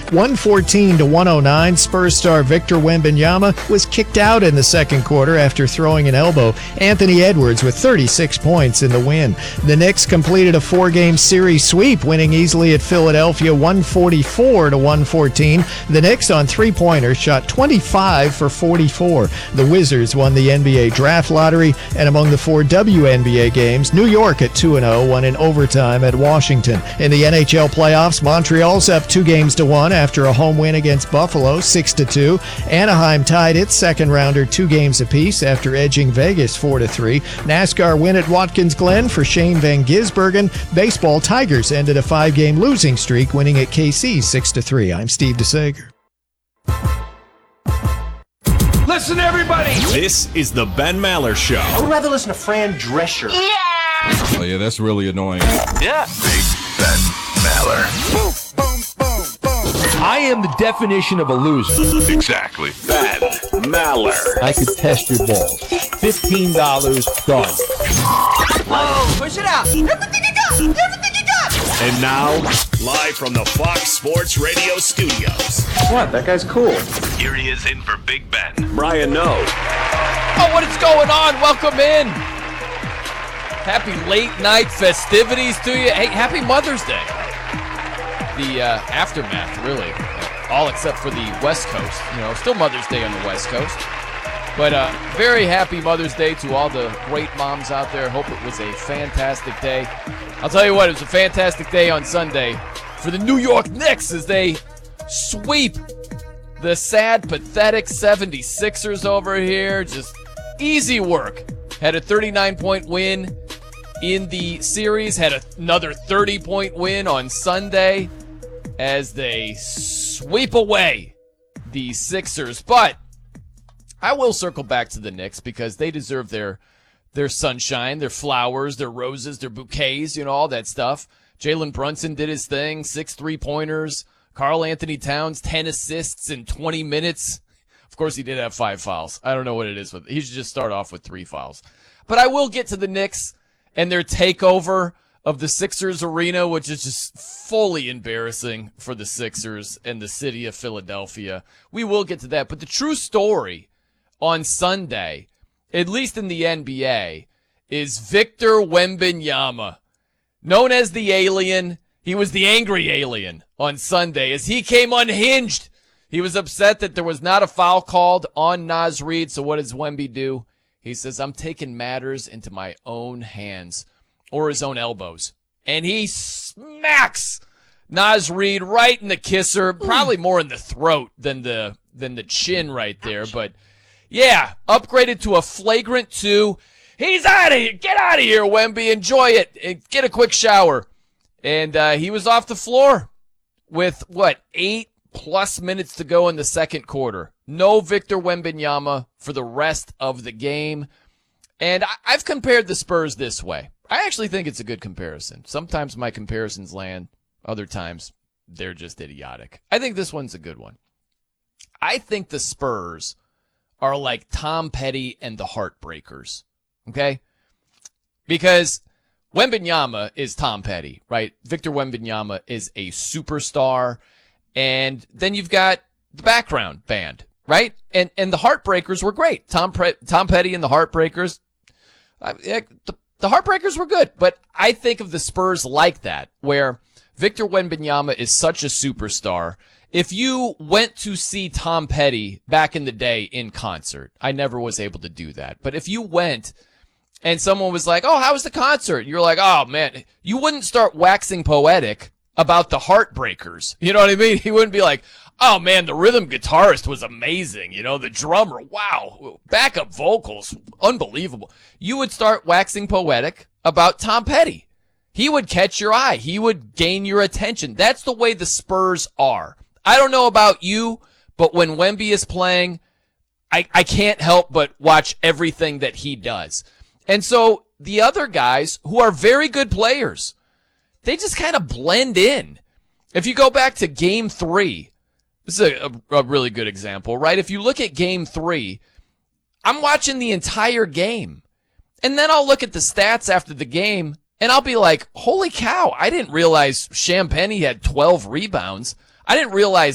114-109, Spurs star Victor Wembanyama was kicked out in the second quarter after throwing an elbow. Anthony Edwards with 36 points in the win. The Knicks completed a 4-game series sweep, winning easily at Philadelphia 144-114. The Knicks on three-pointers shot 25 for 44. The Wizards won the NBA draft lottery, and among the 4 WNBA games, New York at 2-0 won in overtime at Washington. In the NHL playoffs, Montreal's up 2-1 after a home win against Buffalo 6-2. Anaheim tied its second rounder 2 games apiece after edging Vegas 4-3. NASCAR win at Watkins Glen for Shane Van Gisbergen. Baseball, Tigers ended a 5-game losing streak, winning at KC 6-3. I'm Steve DeSager. Listen, everybody! This is the Ben Maller Show. I would rather listen to Fran Drescher. Yeah! Oh, yeah, that's really annoying. Yeah. Big Ben Maller. Boom, boom, boom, boom. I am the definition of a loser. Exactly. Ben Maller. I could test your balls. $15 done. Oh, push it out. Everything you got. Everything you got. And now, live from the Fox Sports Radio studios. What? That guy's cool. Here he is in for Big Ben. Brian Noe. Oh, what is going on? Welcome in. Happy late night festivities to you. Hey, happy Mother's Day. The aftermath, really. All except for the West Coast. You know, still Mother's Day on the West Coast. But very happy Mother's Day to all the great moms out there. Hope it was a fantastic day. I'll tell you what, it was a fantastic day on Sunday for the New York Knicks as they sweep the sad, pathetic 76ers over here. Just easy work. Had a 39-point win in the series. Had another 30-point win on Sunday as they sweep away the Sixers. But I will circle back to the Knicks because they deserve their sunshine, their flowers, their roses, their bouquets, you know, all that stuff. Jalen Brunson did his thing, 6 3-pointers. Karl Anthony Towns, 10 assists in 20 minutes. Of course, he did have 5 fouls. I don't know what it is. He should just start off with 3 fouls. But I will get to the Knicks and their takeover of the Sixers arena, which is just fully embarrassing for the Sixers and the city of Philadelphia. We will get to that. But the true story on Sunday, at least in the NBA, is Victor Wembanyama. Known as the Alien, he was the angry alien on Sunday as he came unhinged. He was upset that there was not a foul called on Naz Reid. So what does Wemby do? He says, I'm taking matters into my own hands, or his own elbows. And he smacks Naz Reid right in the kisser, probably more in the throat than the chin right there. But yeah, upgraded to a flagrant 2. He's out of here. Get out of here, Wemby. Enjoy it. Get a quick shower. And he was off the floor with, 8+ minutes to go in the second quarter. No Victor Wembanyama for the rest of the game. And I've compared the Spurs this way. I actually think it's a good comparison. Sometimes my comparisons land. Other times, they're just idiotic. I think this one's a good one. I think the Spurs are like Tom Petty and the Heartbreakers. Okay? Because Wembanyama is Tom Petty, right? Victor Wembanyama is a superstar. And then you've got the background band, right? And the Heartbreakers were great. Tom Petty and the Heartbreakers. The Heartbreakers were good. But I think of the Spurs like that, where Victor Wembanyama is such a superstar. If you went to see Tom Petty back in the day in concert, I never was able to do that. But if you went and someone was like, oh, how was the concert? You're like, oh, man, you wouldn't start waxing poetic about the Heartbreakers. You know what I mean? He wouldn't be like, oh, man, the rhythm guitarist was amazing. You know, the drummer, wow, backup vocals, unbelievable. You would start waxing poetic about Tom Petty. He would catch your eye. He would gain your attention. That's the way the Spurs are. I don't know about you, but when Wemby is playing, I can't help but watch everything that he does. And so the other guys who are very good players, they just kind of blend in. If you go back to Game 3, this is a really good example, right? If you look at Game 3, I'm watching the entire game. And then I'll look at the stats after the game, and I'll be like, holy cow, I didn't realize Champagnie had 12 rebounds. I didn't realize